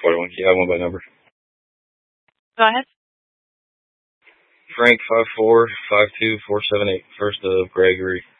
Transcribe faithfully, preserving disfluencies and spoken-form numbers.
forty-one. Yeah, I want my number. Go ahead. Frank five four five two four seven eight. First of Gregory.